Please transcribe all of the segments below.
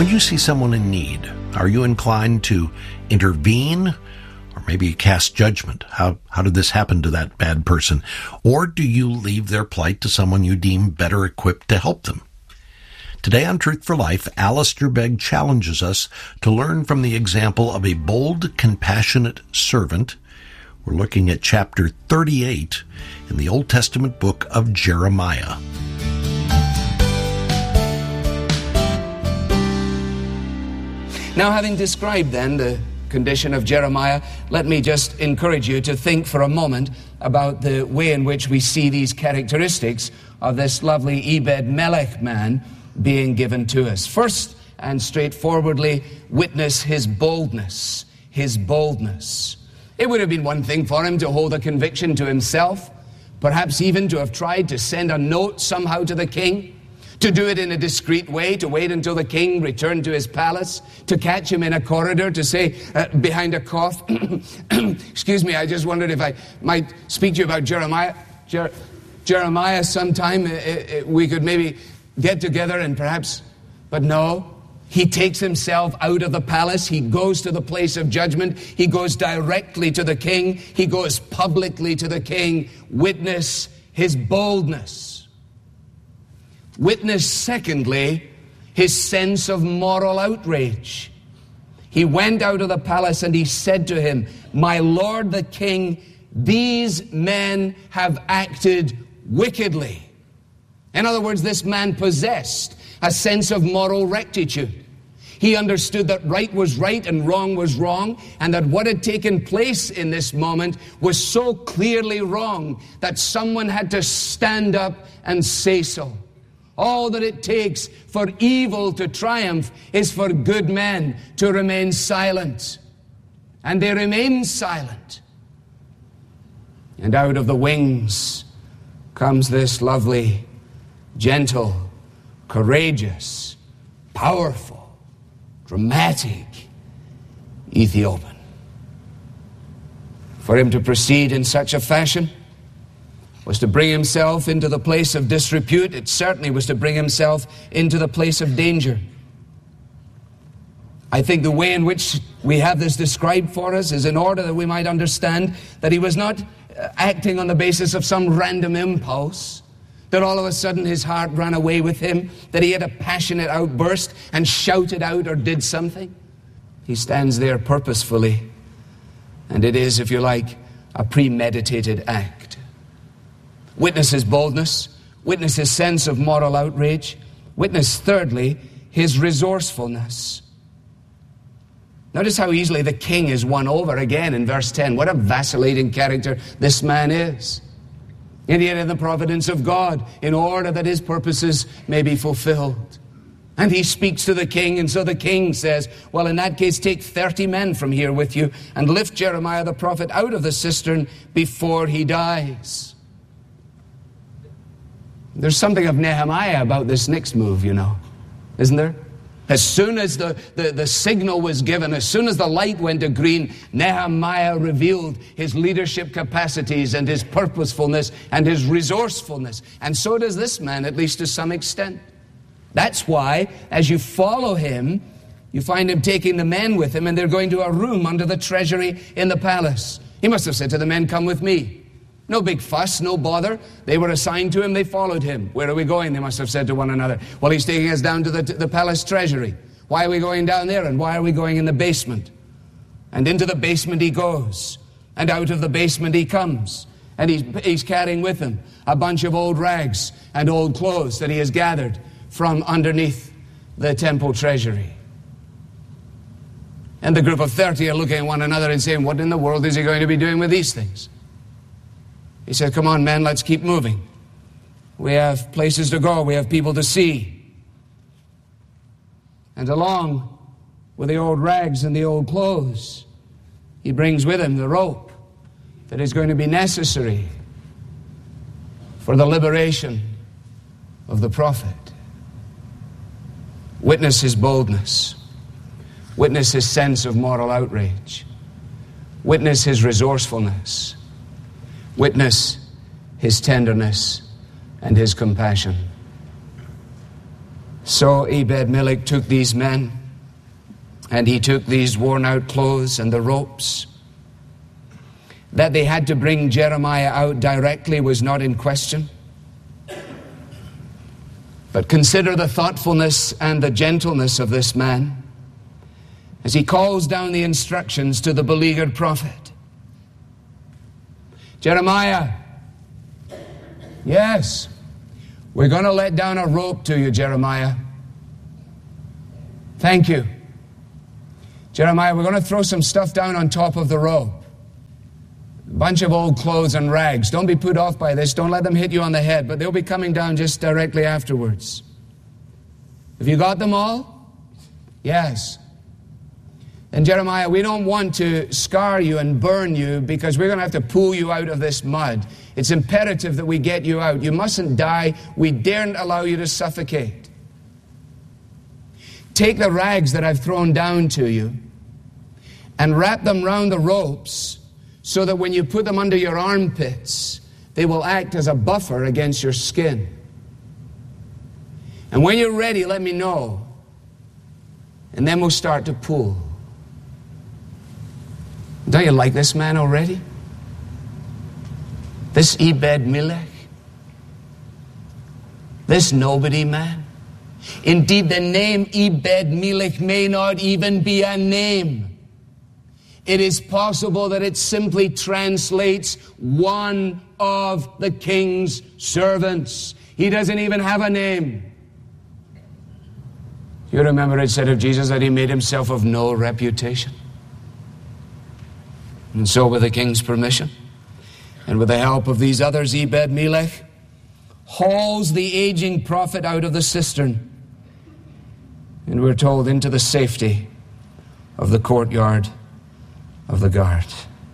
When you see someone in need, are you inclined to intervene or maybe cast judgment? How did this happen to that bad person? Or do you leave their plight to someone you deem better equipped to help them? Today on Truth for Life, Alistair Begg challenges us to learn from the example of a bold, compassionate servant. We're looking at chapter 38 in the Old Testament book of Jeremiah. Now, having described then the condition of Jeremiah, let me just encourage you to think for a moment about the way in which we see these characteristics of this lovely Ebed-Melech man being given to us. First and straightforwardly, witness his boldness. His boldness. It would have been one thing for him to hold a conviction to himself, perhaps even to have tried to send a note somehow to the king, to do it in a discreet way, to wait until the king returned to his palace, to catch him in a corridor, to say behind a cough, excuse me, I just wondered if I might speak to you about Jeremiah. Jeremiah sometime, we could maybe get together and perhaps, but no. He takes himself out of the palace. He goes to the place of judgment. He goes directly to the king. He goes publicly to the king. Witness his boldness. Witness, secondly, his sense of moral outrage. He went out of the palace and he said to him, "My lord the king, these men have acted wickedly." In other words, this man possessed a sense of moral rectitude. He understood that right was right and wrong was wrong, and that what had taken place in this moment was so clearly wrong that someone had to stand up and say so. All that it takes for evil to triumph is for good men to remain silent. And they remain silent. And out of the wings comes this lovely, gentle, courageous, powerful, dramatic Ethiopian. For him to proceed in such a fashion was to bring himself into the place of disrepute. It certainly was to bring himself into the place of danger. I think the way in which we have this described for us is in order that we might understand that he was not acting on the basis of some random impulse, that all of a sudden his heart ran away with him, that he had a passionate outburst and shouted out or did something. He stands there purposefully, and it is, if you like, a premeditated act. Witness his boldness, witness his sense of moral outrage, witness, thirdly, his resourcefulness. Notice how easily the king is won over again in verse 10. What a vacillating character this man is. And yet in the providence of God, in order that his purposes may be fulfilled. And he speaks to the king, and so the king says, well, in that case, take 30 men from here with you and lift Jeremiah the prophet out of the cistern before he dies. There's something of Nehemiah about this next move, you know, isn't there? As soon as the signal was given, as soon as the light went to green, Nehemiah revealed his leadership capacities and his purposefulness and his resourcefulness. And so does this man, at least to some extent. That's why, as you follow him, you find him taking the men with him, and they're going to a room under the treasury in the palace. He must have said to the men, "Come with me." No big fuss, no bother. They were assigned to him, they followed him. Where are we going? They must have said to one another. Well, he's taking us down to the palace treasury. Why are we going down there, and why are we going in the basement? And into the basement he goes, and out of the basement he comes. And he's carrying with him a bunch of old rags and old clothes that he has gathered from underneath the temple treasury. And the group of 30 are looking at one another and saying, what in the world is he going to be doing with these things? He said, come on, men, let's keep moving. We have places to go. We have people to see. And along with the old rags and the old clothes, he brings with him the rope that is going to be necessary for the liberation of the prophet. Witness his boldness. Witness his sense of moral outrage. Witness his resourcefulness. Witness his tenderness and his compassion. So Ebed-Melech took these men, and he took these worn-out clothes and the ropes. That they had to bring Jeremiah out directly was not in question. But consider the thoughtfulness and the gentleness of this man as he calls down the instructions to the beleaguered prophet. Jeremiah, yes, we're going to let down a rope to you, Jeremiah. Thank you. Jeremiah, we're going to throw some stuff down on top of the rope. A bunch of old clothes and rags. Don't be put off by this. Don't let them hit you on the head, but they'll be coming down just directly afterwards. Have you got them all? Yes. And Jeremiah, we don't want to scar you and burn you because we're going to have to pull you out of this mud. It's imperative that we get you out. You mustn't die. We daren't allow you to suffocate. Take the rags that I've thrown down to you and wrap them round the ropes so that when you put them under your armpits, they will act as a buffer against your skin. And when you're ready, let me know. And then we'll start to pull. Don't you like this man already? This Ebed-Melech? This nobody man? Indeed, the name Ebed-Melech may not even be a name. It is possible that it simply translates one of the king's servants. He doesn't even have a name. You remember it said of Jesus that he made himself of no reputation. And so with the king's permission, and with the help of these others, Ebed-Melech hauls the aging prophet out of the cistern. And we're told into the safety of the courtyard of the guard.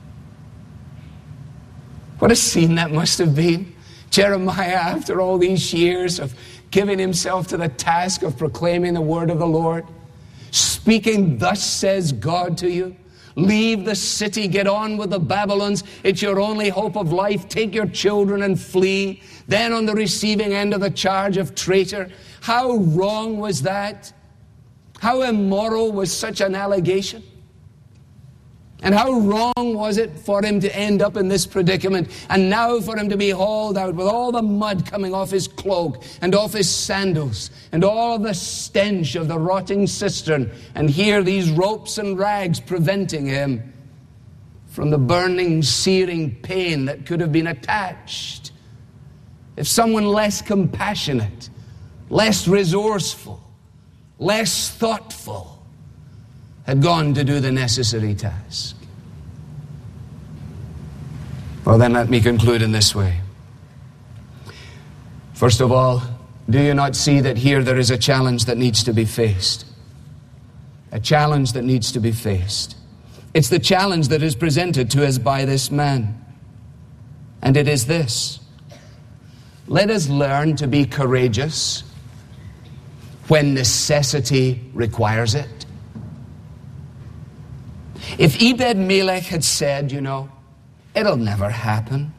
What a scene that must have been. Jeremiah, after all these years of giving himself to the task of proclaiming the word of the Lord, speaking, "Thus says God to you, leave the city, get on with the Babylons, it's your only hope of life, take your children and flee." Then on the receiving end of the charge of traitor. How wrong was that? How immoral was such an allegation? And how wrong was it for him to end up in this predicament, and now for him to be hauled out with all the mud coming off his cloak and off his sandals and all of the stench of the rotting cistern, and here these ropes and rags preventing him from the burning, searing pain that could have been attached if someone less compassionate, less resourceful, less thoughtful had gone to do the necessary task. Well, then let me conclude in this way. First of all, do you not see that here there is a challenge that needs to be faced? A challenge that needs to be faced. It's the challenge that is presented to us by this man. And it is this: let us learn to be courageous when necessity requires it. If Ebed-Melech had said, it'll never happen,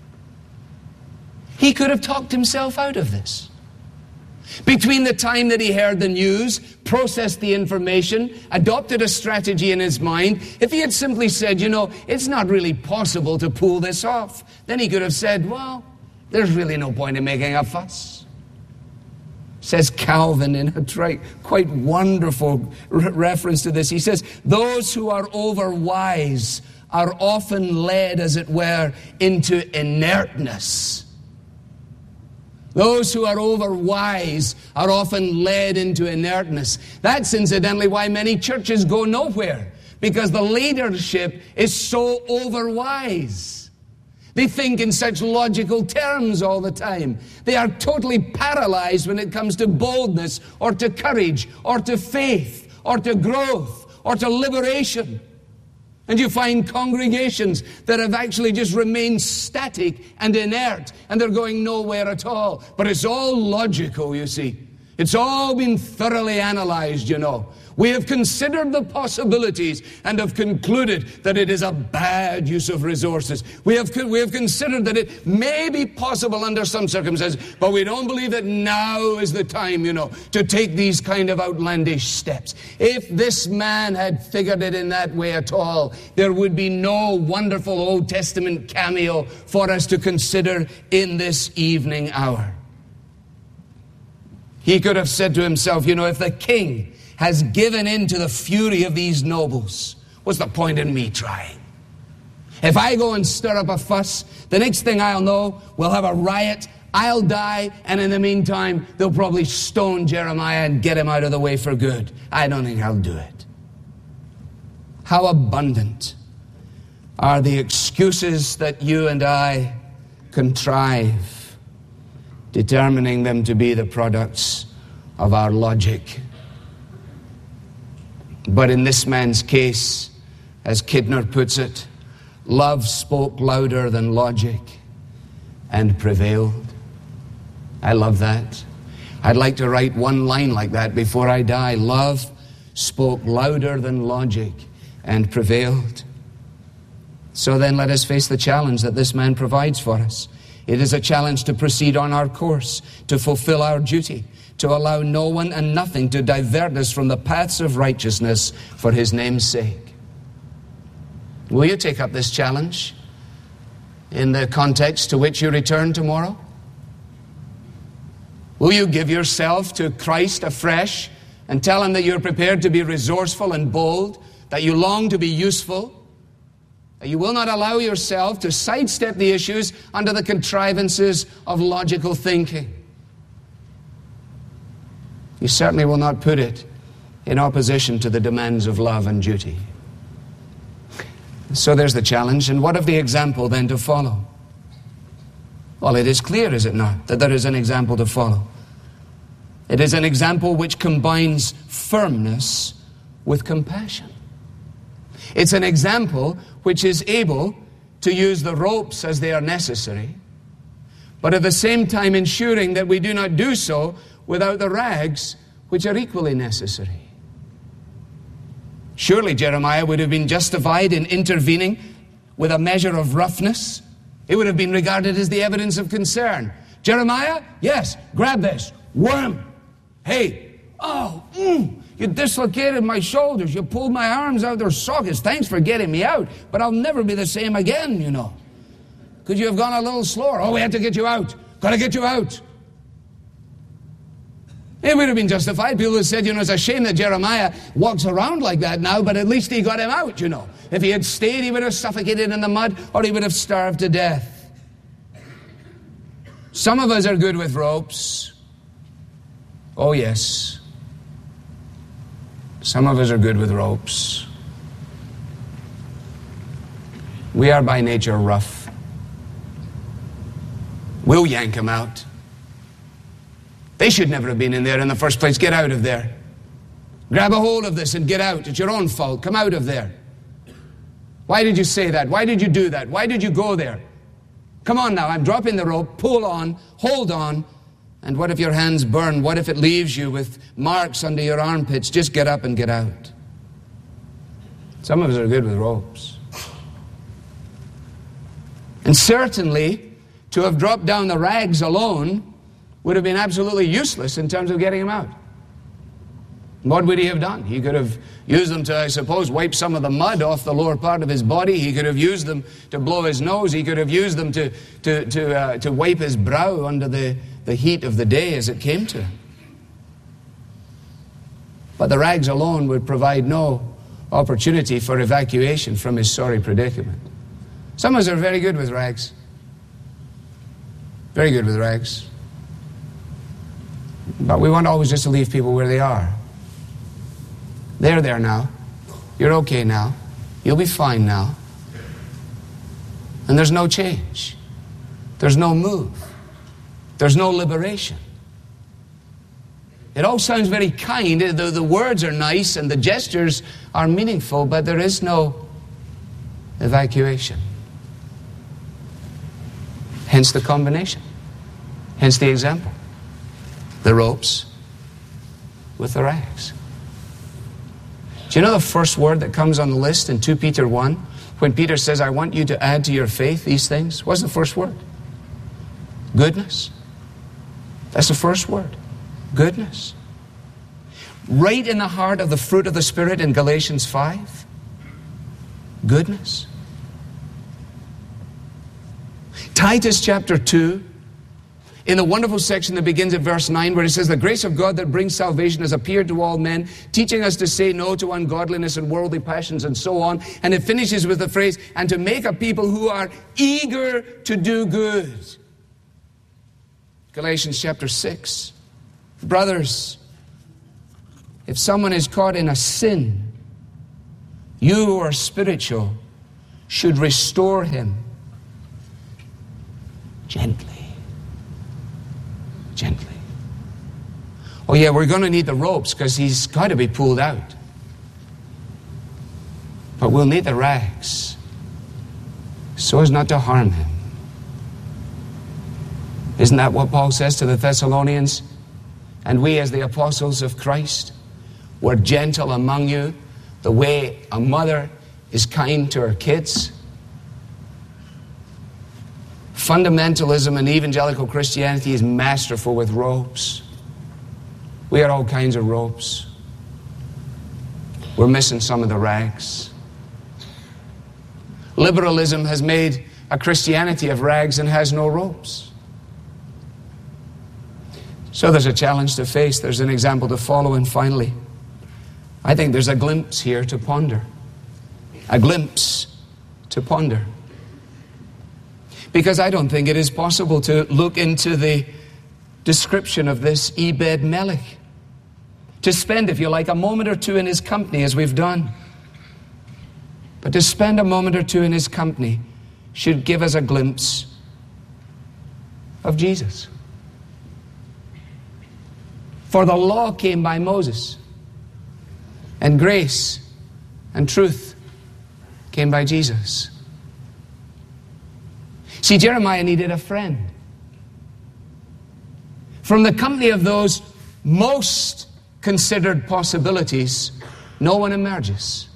he could have talked himself out of this. Between the time that he heard the news, processed the information, adopted a strategy in his mind, if he had simply said, it's not really possible to pull this off, then he could have said, well, there's really no point in making a fuss. Says Calvin in a quite wonderful reference to this. He says, those who are overwise are often led, as it were, into inertness. Those who are overwise are often led into inertness. That's incidentally why many churches go nowhere, because the leadership is so overwise. They think in such logical terms all the time. They are totally paralyzed when it comes to boldness or to courage or to faith or to growth or to liberation. And you find congregations that have actually just remained static and inert, and they're going nowhere at all. But it's all logical, you see. It's all been thoroughly analyzed, you know. We have considered the possibilities and have concluded that it is a bad use of resources. We have considered that it may be possible under some circumstances, but we don't believe that now is the time, you know, to take these kind of outlandish steps. If this man had figured it in that way at all, there would be no wonderful Old Testament cameo for us to consider in this evening hour. He could have said to himself, you know, if the king has given in to the fury of these nobles, what's the point in me trying? If I go and stir up a fuss, the next thing I'll know, we'll have a riot, I'll die, and in the meantime, they'll probably stone Jeremiah and get him out of the way for good. I don't think I'll do it. How abundant are the excuses that you and I contrive, determining them to be the products of our logic. But in this man's case, as Kidner puts it, love spoke louder than logic and prevailed. I love that. I'd like to write one line like that before I die. Love spoke louder than logic and prevailed. So then let us face the challenge that this man provides for us. It is a challenge to proceed on our course, to fulfill our duty, to allow no one and nothing to divert us from the paths of righteousness for his name's sake. Will you take up this challenge in the context to which you return tomorrow? Will you give yourself to Christ afresh and tell him that you're prepared to be resourceful and bold, that you long to be useful, that you will not allow yourself to sidestep the issues under the contrivances of logical thinking? You certainly will not put it in opposition to the demands of love and duty. So there's the challenge. And what of the example then to follow? Well, it is clear, is it not, that there is an example to follow. It is an example which combines firmness with compassion. It's an example which is able to use the ropes as they are necessary, but at the same time ensuring that we do not do so without the rags which are equally necessary. Surely Jeremiah would have been justified in intervening with a measure of roughness. It would have been regarded as the evidence of concern. Jeremiah, yes, grab this. Worm. Hey, you dislocated my shoulders. You pulled my arms out their sockets. Thanks for getting me out, but I'll never be the same again, you know. Could you have gone a little slower? Oh, we had to get you out. Got to get you out. It would have been justified. People have said, you know, it's a shame that Jeremiah walks around like that now, but at least he got him out, you know. If he had stayed, he would have suffocated in the mud, or he would have starved to death. Some of us are good with ropes. Oh, yes. Some of us are good with ropes. We are by nature rough. We'll yank him out. They should never have been in there in the first place. Get out of there. Grab a hold of this and get out. It's your own fault. Come out of there. Why did you say that? Why did you do that? Why did you go there? Come on now, I'm dropping the rope. Pull on. Hold on. And what if your hands burn? What if it leaves you with marks under your armpits? Just get up and get out. Some of us are good with ropes. And certainly, to have dropped down the rags alone would have been absolutely useless in terms of getting him out. What would he have done? He could have used them to, I suppose, wipe some of the mud off the lower part of his body. He could have used them to blow his nose. He could have used them to wipe his brow under the heat of the day as it came to him. But the rags alone would provide no opportunity for evacuation from his sorry predicament. Some of us are very good with rags. Very good with rags. But we want always just to leave people where they are. They're there now. You're okay now. You'll be fine now. And there's no change. There's no move. There's no liberation. It all sounds very kind. The words are nice and the gestures are meaningful, but there is no evacuation. Hence the combination. Hence the example. The ropes with the rags. Do you know the first word that comes on the list in 2 Peter 1? When Peter says, I want you to add to your faith these things. What's the first word? Goodness. That's the first word. Goodness. Right in the heart of the fruit of the Spirit in Galatians 5. Goodness. Titus chapter 2. In the wonderful section that begins at verse 9, where it says, the grace of God that brings salvation has appeared to all men, teaching us to say no to ungodliness and worldly passions and so on. And it finishes with the phrase, and to make a people who are eager to do good. Galatians chapter 6. Brothers, if someone is caught in a sin, you who are spiritual should restore him gently. Gently. Oh yeah, we're going to need the ropes because he's got to be pulled out. But we'll need the rags so as not to harm him. Isn't that what Paul says to the Thessalonians? And we as the apostles of Christ were gentle among you the way a mother is kind to her kids. Fundamentalism and evangelical Christianity is masterful with ropes. We had all kinds of ropes. We're missing some of the rags. Liberalism has made a Christianity of rags and has no ropes. So there's a challenge to face. There's an example to follow. And finally, I think there's a glimpse here to ponder. A glimpse to ponder. Because I don't think it is possible to look into the description of this Ebed-Melech. To spend, if you like, a moment or two in his company as we've done. But to spend a moment or two in his company should give us a glimpse of Jesus. For the law came by Moses, and grace and truth came by Jesus. See, Jeremiah needed a friend. From the company of those most considered possibilities, no one emerges.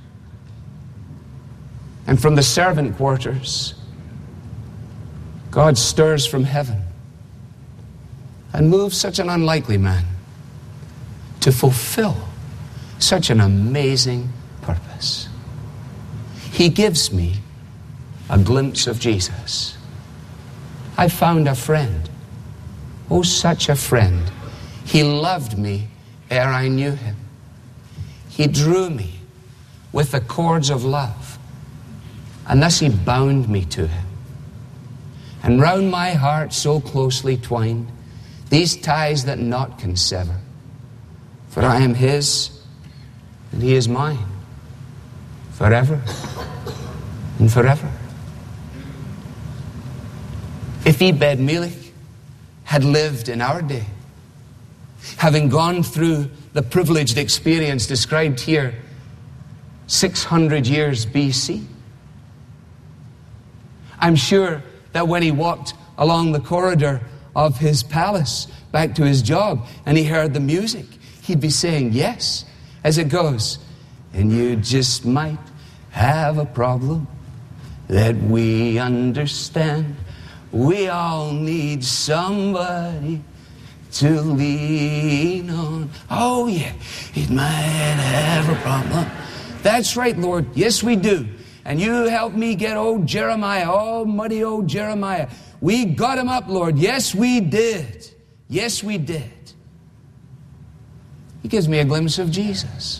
And from the servant quarters, God stirs from heaven and moves such an unlikely man to fulfill such an amazing purpose. He gives me a glimpse of Jesus. I found a friend. Oh, such a friend. He loved me ere I knew him. He drew me with the cords of love, and thus he bound me to him. And round my heart so closely twined these ties that naught can sever. For I am his, and he is mine, forever and forever. If Ebed-Melech had lived in our day, having gone through the privileged experience described here 600 years BC, I'm sure that when he walked along the corridor of his palace back to his job and he heard the music, he'd be saying yes as it goes, and you just might have a problem that we understand. We all need somebody to lean on. Oh yeah, it might have a problem. That's right, Lord. Yes, we do. And you help me get old Jeremiah, almighty old Jeremiah. We got him up, Lord. Yes, we did. Yes, we did. He gives me a glimpse of Jesus.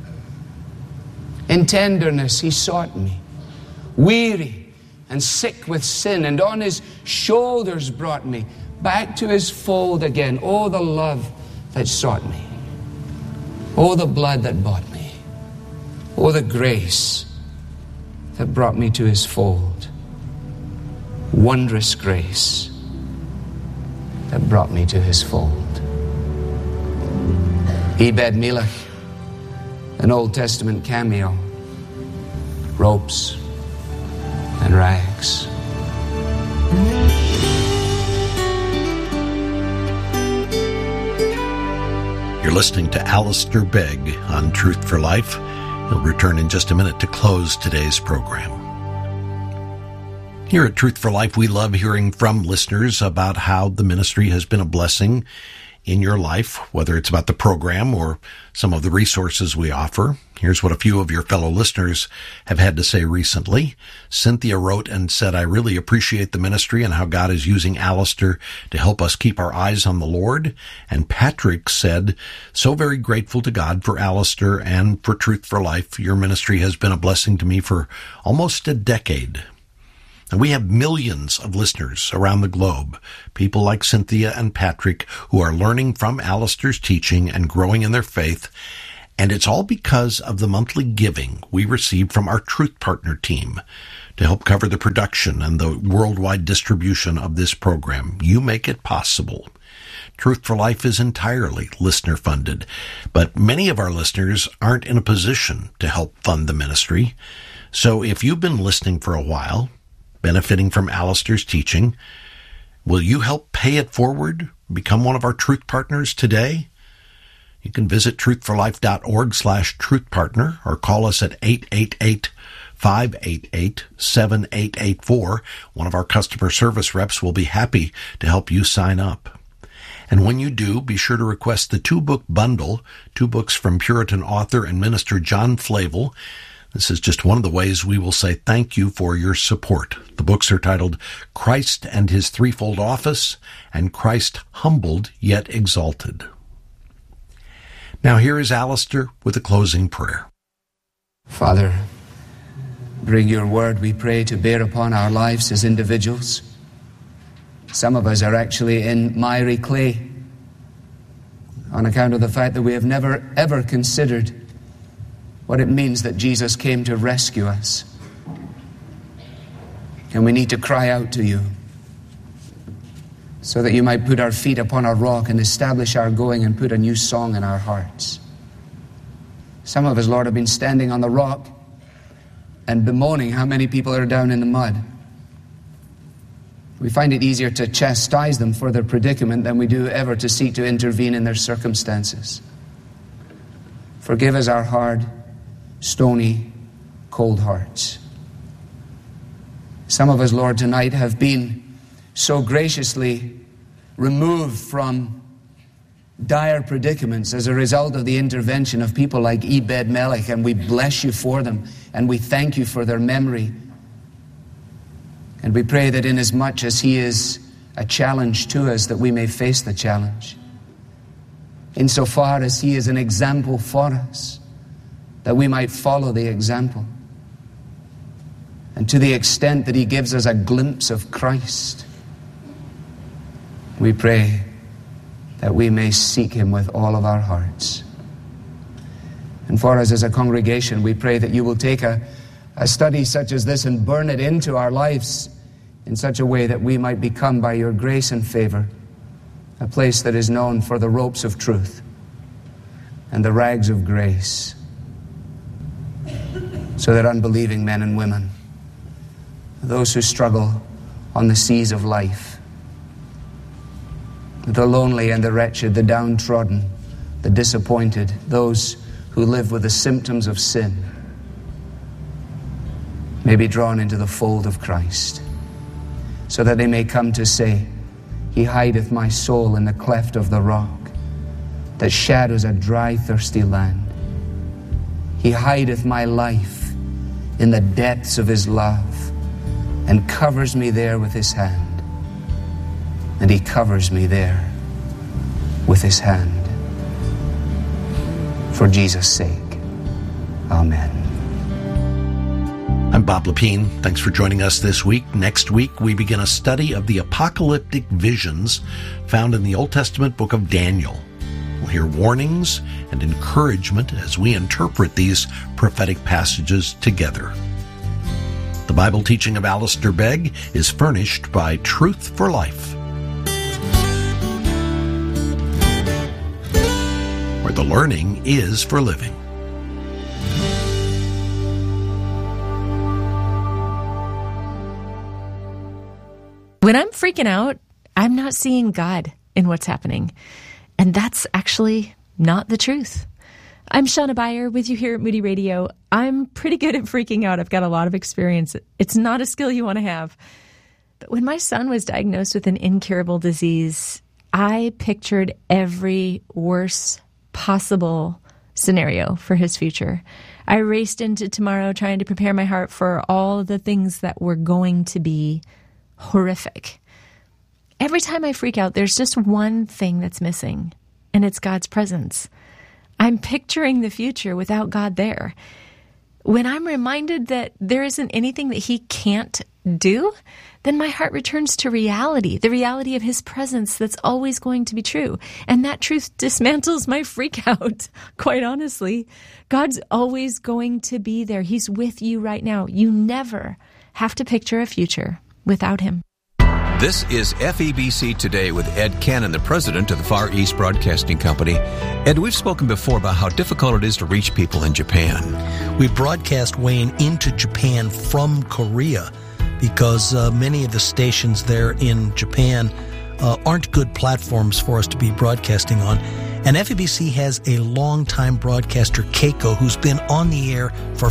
In tenderness, he sought me, weary and sick with sin, and on his shoulders brought me back to his fold again. Oh, the love that sought me. Oh, the blood that bought me. Oh, the grace that brought me to his fold. Wondrous grace that brought me to his fold. Ebed-Melech, an Old Testament cameo. Ropes and rags. You're listening to Alistair Begg on Truth for Life. He'll return in just a minute to close today's program. Here at Truth for Life, we love hearing from listeners about how the ministry has been a blessing in your life, whether it's about the program or some of the resources we offer. Here's what a few of your fellow listeners have had to say recently. Cynthia wrote and said, "I really appreciate the ministry and how God is using Alistair to help us keep our eyes on the Lord." And Patrick said, "So very grateful to God for Alistair and for Truth for Life. Your ministry has been a blessing to me for almost a decade." And we have millions of listeners around the globe, people like Cynthia and Patrick, who are learning from Alistair's teaching and growing in their faith. And it's all because of the monthly giving we receive from our Truth Partner team to help cover the production and the worldwide distribution of this program. You make it possible. Truth for Life is entirely listener-funded, but many of our listeners aren't in a position to help fund the ministry. So if you've been listening for a while, benefiting from Alistair's teaching, will you help pay it forward? Become one of our Truth Partners today? You can visit truthforlife.org/truthpartner or call us at 888-588-7884. One of our customer service reps will be happy to help you sign up. And when you do, be sure to request the 2-book bundle, 2 books from Puritan author and minister John Flavel. This is just one of the ways we will say thank you for your support. The books are titled Christ and His Threefold Office and Christ Humbled Yet Exalted. Now here is Alistair with a closing prayer. Father, bring your word, we pray, to bear upon our lives as individuals. Some of us are actually in miry clay on account of the fact that we have never ever considered what it means that Jesus came to rescue us. And we need to cry out to you so that you might put our feet upon a rock and establish our going and put a new song in our hearts. Some of us, Lord, have been standing on the rock and bemoaning how many people are down in the mud. We find it easier to chastise them for their predicament than we do ever to seek to intervene in their circumstances. Forgive us our hard, stony, cold hearts. Some of us, Lord, tonight have been so graciously removed from dire predicaments as a result of the intervention of people like Ebed Melech, and we bless you for them, and we thank you for their memory. And we pray that inasmuch as he is a challenge to us, that we may face the challenge. Insofar as he is an example for us, that we might follow the example. And to the extent that he gives us a glimpse of Christ, we pray that we may seek him with all of our hearts. And for us as a congregation, we pray that you will take a study such as this and burn it into our lives in such a way that we might become, by your grace and favor, a place that is known for the ropes of truth and the rags of grace, so that unbelieving men and women, those who struggle on the seas of life, the lonely and the wretched, the downtrodden, the disappointed, those who live with the symptoms of sin, may be drawn into the fold of Christ, so that they may come to say, He hideth my soul in the cleft of the rock, that shadows a dry, thirsty land. He hideth my life in the depths of his love, and covers me there with his hand. And he covers me there with his hand. For Jesus' sake. Amen. I'm Bob Lepine. Thanks for joining us this week. Next week, we begin a study of the apocalyptic visions found in the Old Testament book of Daniel. We'll hear warnings and encouragement as we interpret these prophetic passages together. The Bible teaching of Alistair Begg is furnished by Truth for Life, where the learning is for living. When I'm freaking out, I'm not seeing God in what's happening. And that's actually not the truth. I'm Shauna Beyer with you here at Moody Radio. I'm pretty good at freaking out. I've got a lot of experience. It's not a skill you want to have. But when my son was diagnosed with an incurable disease, I pictured every worst possible scenario for his future. I raced into tomorrow trying to prepare my heart for all the things that were going to be horrific. Every time I freak out, there's just one thing that's missing, and it's God's presence. I'm picturing the future without God there. When I'm reminded that there isn't anything that He can't do, then my heart returns to reality, the reality of His presence that's always going to be true. And that truth dismantles my freak out, quite honestly. God's always going to be there. He's with you right now. You never have to picture a future without Him. This is FEBC Today with Ed Cannon, the president of the Far East Broadcasting Company. Ed, we've spoken before about how difficult it is to reach people in Japan. We broadcast, Wayne, into Japan from Korea because many of the stations there in Japan aren't good platforms for us to be broadcasting on. And FEBC has a longtime broadcaster, Keiko, who's been on the air for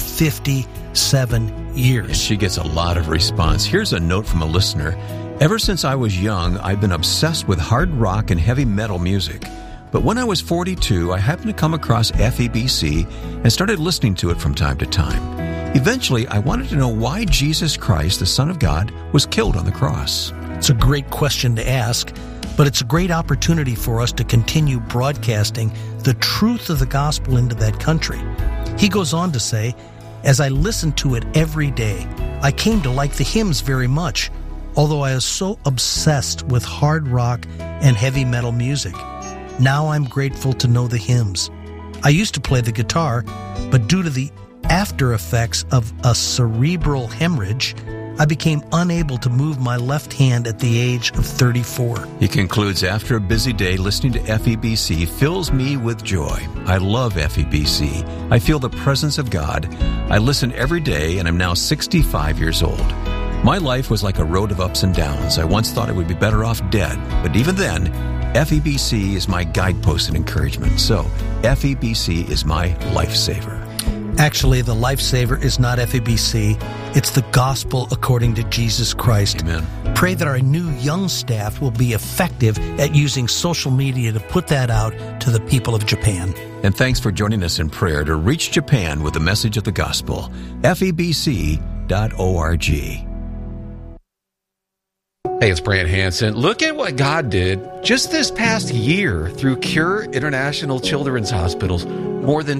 57 years. She gets a lot of response. Here's a note from a listener. Ever since I was young, I've been obsessed with hard rock and heavy metal music. But when I was 42, I happened to come across FEBC and started listening to it from time to time. Eventually, I wanted to know why Jesus Christ, the Son of God, was killed on the cross. It's a great question to ask, but it's a great opportunity for us to continue broadcasting the truth of the gospel into that country. He goes on to say, as I listened to it every day, I came to like the hymns very much, although I was so obsessed with hard rock and heavy metal music. Now I'm grateful to know the hymns. I used to play the guitar, but due to the after effects of a cerebral hemorrhage, I became unable to move my left hand at the age of 34. He concludes, after a busy day, listening to FEBC fills me with joy. I love FEBC. I feel the presence of God. I listen every day, and I'm now 65 years old. My life was like a road of ups and downs. I once thought I would be better off dead, but even then, FEBC is my guidepost and encouragement. So, FEBC is my lifesaver. Actually, the lifesaver is not FEBC. It's the gospel according to Jesus Christ. Amen. Pray that our new young staff will be effective at using social media to put that out to the people of Japan. And thanks for joining us in prayer to reach Japan with the message of the gospel. FEBC.org. Hey, it's Brant Hansen. Look at what God did just this past year through Cure International Children's Hospitals. More than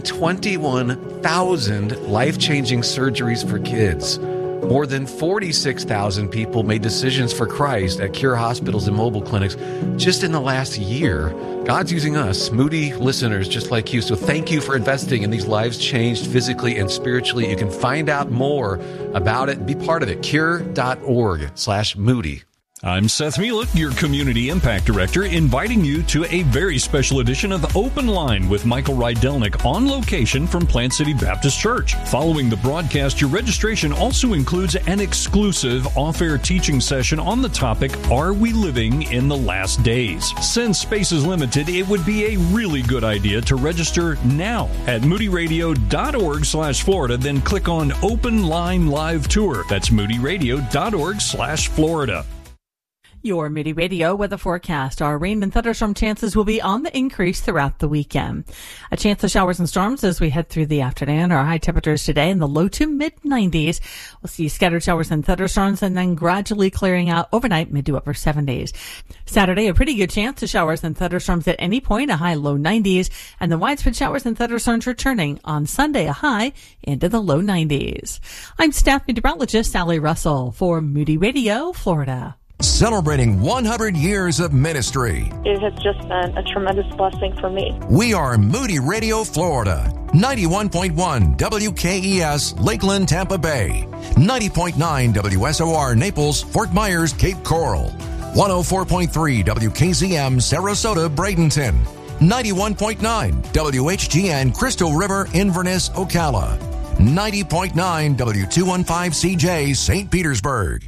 21,000 life-changing surgeries for kids. More than 46,000 people made decisions for Christ at Cure hospitals and mobile clinics just in the last year. God's using us, Moody listeners just like you. So thank you for investing in these lives changed physically and spiritually. You can find out more about it. Be part of it. Cure.org/Moody. I'm Seth Mielek, your Community Impact Director, inviting you to a very special edition of Open Line with Michael Rydelnik on location from Plant City Baptist Church. Following the broadcast, your registration also includes an exclusive off-air teaching session on the topic, Are We Living in the Last Days? Since space is limited, it would be a really good idea to register now at moodyradio.org/Florida, then click on Open Line Live Tour. That's moodyradio.org/Florida. Your Moody Radio weather forecast. Our rain and thunderstorm chances will be on the increase throughout the weekend. A chance of showers and storms as we head through the afternoon. Our high temperatures today in the low to mid-90s. We'll see scattered showers and thunderstorms and then gradually clearing out overnight, mid to upper 70s. Saturday, a pretty good chance of showers and thunderstorms at any point, a high low 90s. And the widespread showers and thunderstorms returning on Sunday, a high into the low 90s. I'm staff meteorologist Sally Russell for Moody Radio, Florida. Celebrating 100 years of ministry. It has just been a tremendous blessing for me. We are Moody Radio, Florida. 91.1 WKES, Lakeland, Tampa Bay. 90.9 WSOR, Naples, Fort Myers, Cape Coral. 104.3 WKZM, Sarasota, Bradenton. 91.9 WHGN, Crystal River, Inverness, Ocala. 90.9 W215CJ, St. Petersburg.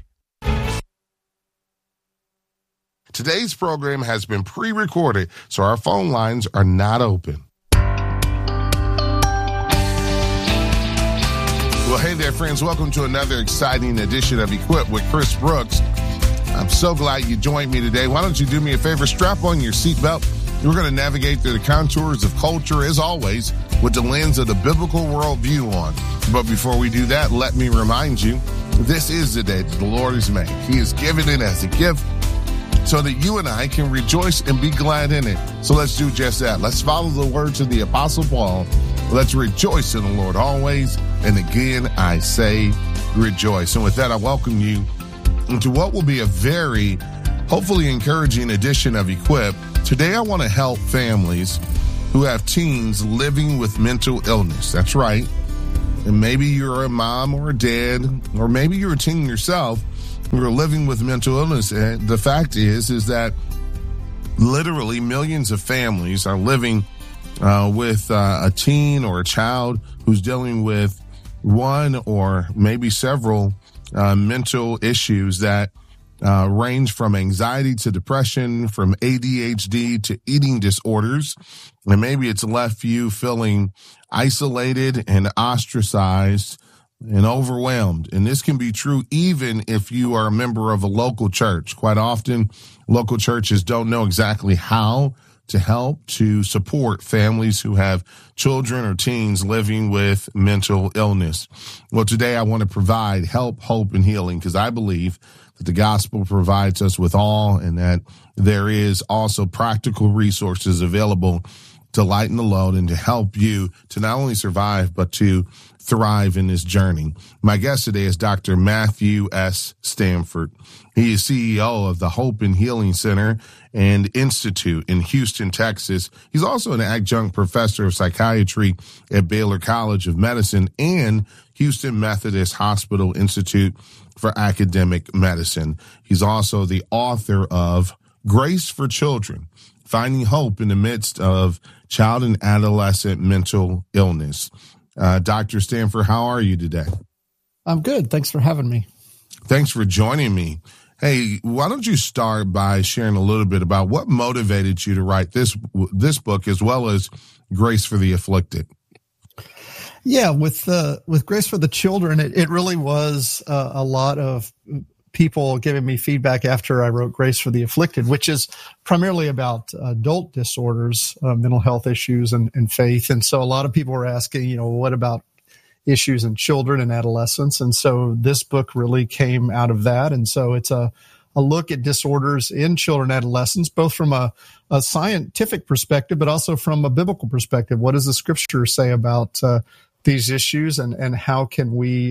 Today's program has been pre-recorded, so our phone lines are not open. Well, hey there, friends. Welcome to another exciting edition of Equipped with Chris Brooks. I'm so glad you joined me today. Why don't you do me a favor? Strap on your seatbelt. We're going to navigate through the contours of culture, as always, with the lens of the biblical worldview on. But before we do that, let me remind you, this is the day that the Lord has made. He has given it as a gift so that you and I can rejoice and be glad in it. So let's do just that. Let's follow the words of the Apostle Paul. Let's rejoice in the Lord always. And again, I say rejoice. And with that, I welcome you into what will be a very, hopefully encouraging edition of Equip. Today, I want to help families who have teens living with mental illness. That's right. And maybe you're a mom or a dad, or maybe you're a teen yourself who are living with mental illness. And the fact is that literally millions of families are living with a teen or a child who's dealing with one or maybe several mental issues that range from anxiety to depression, from ADHD to eating disorders. And maybe it's left you feeling isolated and ostracized and overwhelmed. And this can be true even if you are a member of a local church. Quite often, local churches don't know exactly how to help to support families who have children or teens living with mental illness. Well, today I want to provide help, hope, and healing, because I believe that the gospel provides us with all, and that there is also practical resources available to lighten the load and to help you to not only survive, but to thrive in this journey. My guest today is Dr. Matthew S. Stanford. He is CEO of the Hope and Healing Center and Institute in Houston, Texas. He's also an adjunct professor of psychiatry at Baylor College of Medicine and Houston Methodist Hospital Institute for Academic Medicine. He's also the author of Grace for Children, Finding Hope in the Midst of Child and Adolescent Mental Illness. Dr. Stanford, how are you today? I'm good. Thanks for having me. Thanks for joining me. Hey, why don't you start by sharing a little bit about what motivated you to write this book, as well as Grace for the Afflicted? Yeah, with Grace for the Children, it really was a lot of people giving me feedback after I wrote Grace for the Afflicted, which is primarily about adult disorders, mental health issues, and faith. And so a lot of people were asking, what about issues in children and adolescents? And so this book really came out of that. And so it's a look at disorders in children and adolescents, both from a scientific perspective, but also from a biblical perspective. What does the scripture say about these issues, and how can we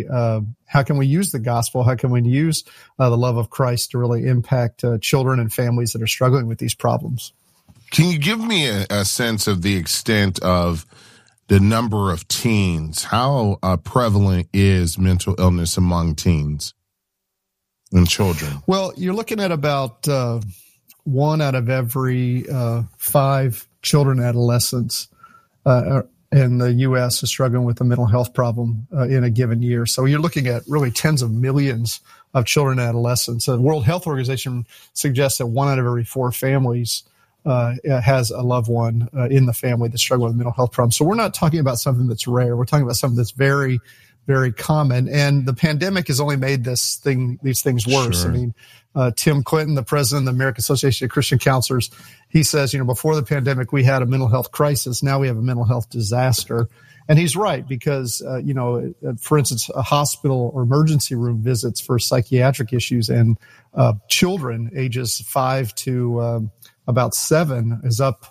use the gospel? How can we use the love of Christ to really impact children and families that are struggling with these problems? Can you give me a sense of the extent of the number of teens? How prevalent is mental illness among teens and children? Well, you're looking at about 1 out of every 5 children and adolescents in the U.S. is struggling with a mental health problem in a given year. So you're looking at really tens of millions of children and adolescents. The World Health Organization suggests that 1 out of every 4 families has a loved one in the family that's struggling with mental health problems. So we're not talking about something that's rare. We're talking about something that's very, very common. And the pandemic has only made these things worse. Sure. I mean, Tim Clinton, the president of the American Association of Christian Counselors, he says, before the pandemic, we had a mental health crisis. Now we have a mental health disaster. And he's right, because, for instance, a hospital or emergency room visits for psychiatric issues and children ages 5 to about 7 is up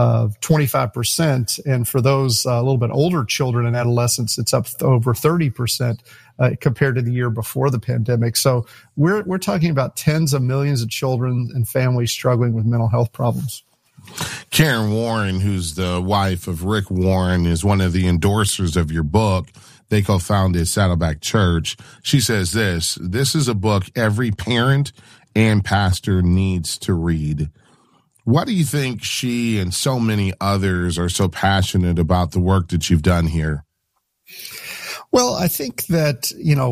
25%. And for those a little bit older children and adolescents, it's up over 30% compared to the year before the pandemic. So we're talking about tens of millions of children and families struggling with mental health problems. Karen Warren, who's the wife of Rick Warren, is one of the endorsers of your book. They co-founded Saddleback Church. She says this is a book every parent and pastor needs to read. Why do you think she and so many others are so passionate about the work that you've done here? Well, I think that,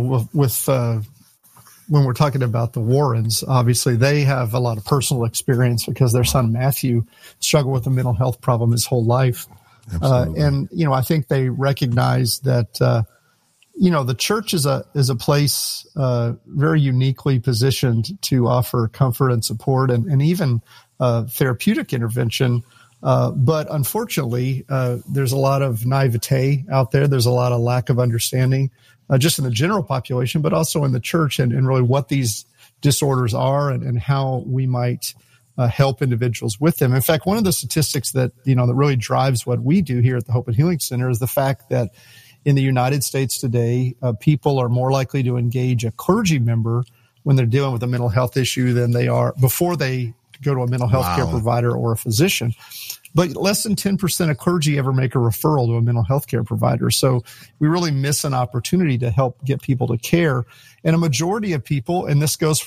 when we're talking about the Warrens, obviously they have a lot of personal experience because their son Matthew struggled with a mental health problem his whole life. And, I think they recognize that the church is a place very uniquely positioned to offer comfort and support and even therapeutic intervention. But unfortunately, there's a lot of naivete out there. There's a lot of lack of understanding, just in the general population, but also in the church and really what these disorders are and how we might help individuals with them. In fact, one of the statistics that really drives what we do here at the Hope and Healing Center is the fact that in the United States today, people are more likely to engage a clergy member when they're dealing with a mental health issue than they are before they go to a mental health care provider or a physician. But less than 10% of clergy ever make a referral to a mental health care provider. So we really miss an opportunity to help get people to care. And a majority of people, and this goes for